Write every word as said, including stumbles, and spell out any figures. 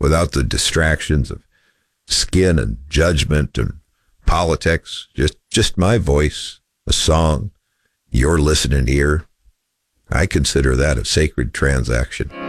without the distractions of skin and judgment and politics, just, just my voice, a song, your listening ear. I consider that a sacred transaction.